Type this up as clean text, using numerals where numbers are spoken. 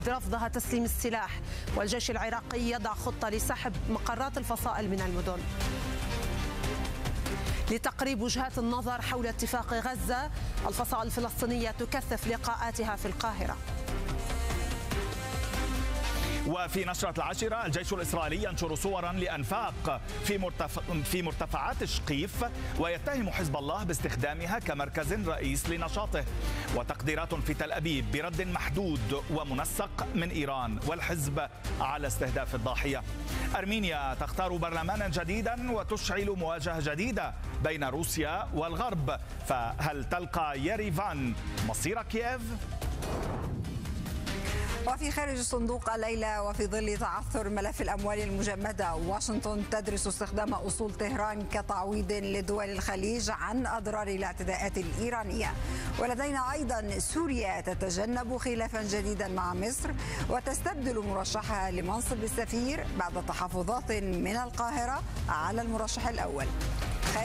رفضها تسليم السلاح، والجيش العراقي يضع خطة لسحب مقرات الفصائل من المدن. لتقريب وجهات النظر حول اتفاق غزة، الفصائل الفلسطينية تكثف لقاءاتها في القاهرة. وفي نشرة العاشرة، الجيش الإسرائيلي ينشر صورا لأنفاق في مرتفعات شقيف ويتهم حزب الله باستخدامها كمركز رئيس لنشاطه. وتقديرات في تل أبيب برد محدود ومنسق من إيران والحزب على استهداف الضاحية. أرمينيا تختار برلمانا جديدا وتشعل مواجهة جديدة بين روسيا والغرب، فهل تلقى يريفان مصير كييف؟ وفي خارج الصندوق الليلة، وفي ظل تعثر ملف الأموال المجمدة، واشنطن تدرس استخدام أصول طهران كتعويض لدول الخليج عن أضرار الاعتداءات الإيرانية. ولدينا أيضا سوريا تتجنب خلافا جديدا مع مصر وتستبدل مرشحها لمنصب السفير بعد تحفظات من القاهرة على المرشح الأول.